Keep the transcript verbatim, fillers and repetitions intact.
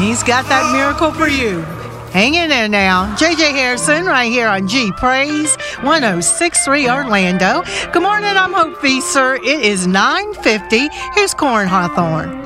He's got that miracle for you. Hang in there now. J J Harrison right here on G Praise one oh six point three Orlando. Good morning, I'm Hope Feaster. It is nine fifty. Here's Corin Hawthorne.